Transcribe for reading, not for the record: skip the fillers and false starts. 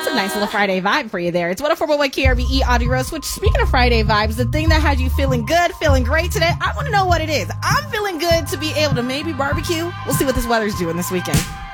That's a nice little Friday vibe for you there. It's 104.1 KRBE Audrey Rose, which, speaking of Friday vibes, the thing that has you feeling good, feeling great today, I want to know what it is. I'm feeling good to be able to maybe barbecue. We'll see what this weather's doing this weekend.